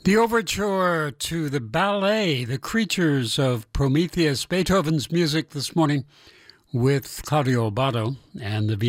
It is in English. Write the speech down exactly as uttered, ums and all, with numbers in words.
The overture to the ballet, The Creatures of Prometheus, Beethoven's music this morning with Claudio Abbado and the